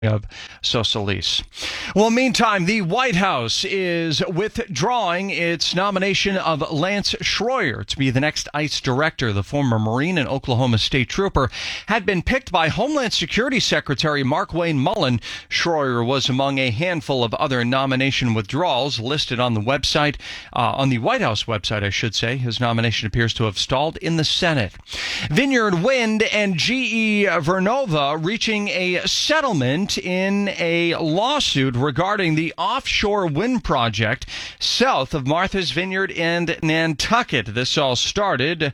of Solis. Well, meantime, the White House is withdrawing its nomination of Lance Schroyer to be the next ICE director. The former Marine and Oklahoma State Trooper had been picked by Homeland Security Secretary Markwayne Mullin. Schroyer was among a handful of other nomination withdrawals listed on the website, on the White House website, I should say. His nomination appears to have stalled in the Senate. Vineyard Wind and GE Vernova reaching a settlement in a lawsuit regarding the offshore wind project south of Martha's Vineyard and Nantucket. This all started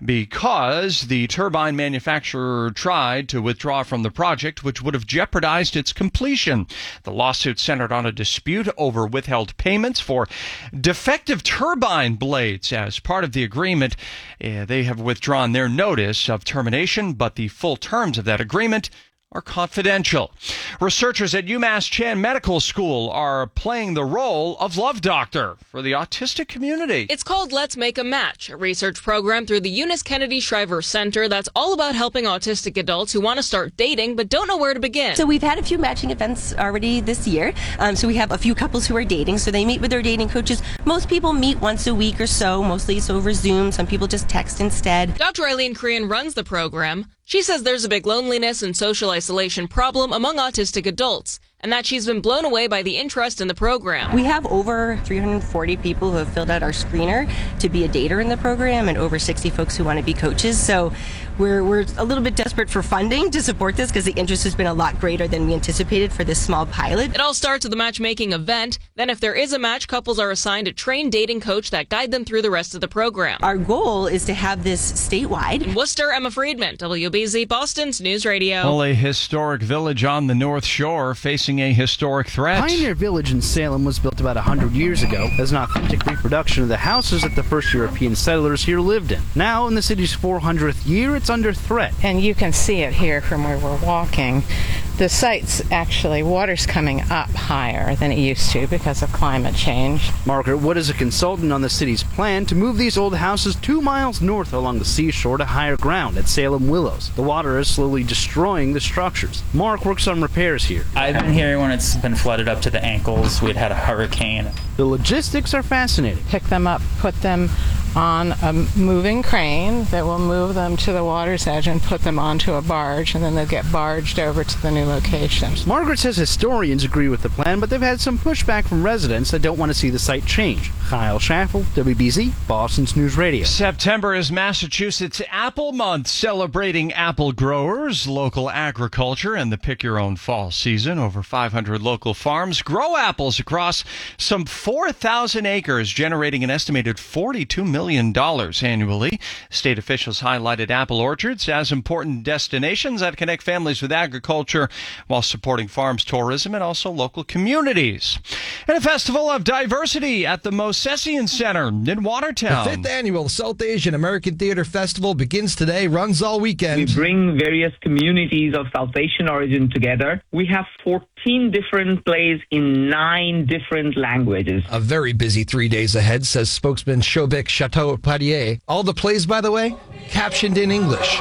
because the turbine manufacturer tried to withdraw from the project, which would have jeopardized its completion. The lawsuit centered on a dispute over withheld payments for defective turbine blades. As part of the agreement, they have withdrawn their notice of termination, but the full terms of that agreement are confidential. Researchers at UMass Chan Medical School are playing the role of love doctor for the autistic community. It's called Let's Make a Match, a research program through the Eunice Kennedy Shriver Center that's all about helping autistic adults who want to start dating but don't know where to begin. So we've had a few matching events already this year. So we have a few couples who are dating. So they meet with their dating coaches. Most people meet once a week or so. Mostly it's over Zoom. Some people just text instead. Dr. Eileen Korean runs the program. She says there's a big loneliness and social isolation problem among autistic adults, and that she's been blown away by the interest in the program. We have over 340 people who have filled out our screener to be a dater in the program and over 60 folks who want to be coaches. So we're a little bit desperate for funding to support this because the interest has been a lot greater than we anticipated for this small pilot. It all starts with a matchmaking event. Then if there is a match, couples are assigned a trained dating coach that guide them through the rest of the program. Our goal is to have this statewide. In Worcester, Emma Friedman, WBZ Boston's News Radio. Well, a historic village on the North Shore facing a historic threat. Pioneer Village in Salem was built about 100 years ago as an authentic reproduction of the houses that the first European settlers here lived in. Now, in the city's 400th year, it's under threat. And you can see it here from where we're walking. The site's actually, water's coming up higher than it used to because of climate change. Margaret Wood is a consultant on the city's plan to move these old houses 2 miles north along the seashore to higher ground at Salem Willows. The water is slowly destroying the structures. Mark works on repairs here. I've been here when it's been flooded up to the ankles. We'd had a hurricane. The logistics are fascinating. Pick them up, put them on a moving crane that will move them to the water's edge and put them onto a barge, and then they'll get barged over to the new locations. Margaret says historians agree with the plan, but they've had some pushback from residents that don't want to see the site change. Kyle Schaffel, WBZ, Boston's News Radio. September is Massachusetts Apple Month, celebrating apple growers, local agriculture, and the pick-your-own fall season. Over 500 local farms grow apples across some 4,000 acres, generating an estimated $42 million annually. State officials highlighted apple orchards as important destinations that connect families with agriculture while supporting farms, tourism, and also local communities. And a festival of diversity at the Mosesian Center in Watertown. The 5th annual South Asian American Theater Festival begins today, runs all weekend. We bring various communities of South Asian origin together. We have 14 different plays in 9 different languages. A very busy 3 days ahead, says spokesman Shobik Chateau-Padier. All the plays, by the way, captioned in English.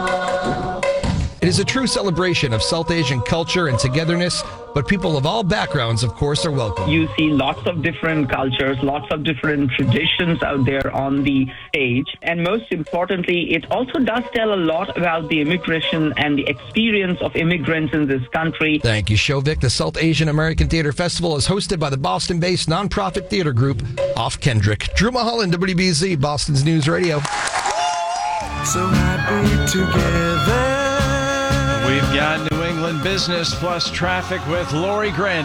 It is a true celebration of South Asian culture and togetherness, but people of all backgrounds, of course, are welcome. You see lots of different cultures, lots of different traditions out there on the stage. And most importantly, it also does tell a lot about the immigration and the experience of immigrants in this country. Thank you, Shobik. The South Asian American Theater Festival is hosted by the Boston-based nonprofit theater group Off Kendrick. Drew Mulholland, WBZ, Boston's News Radio. So happy together. We've got New England business plus traffic with Lori Grant.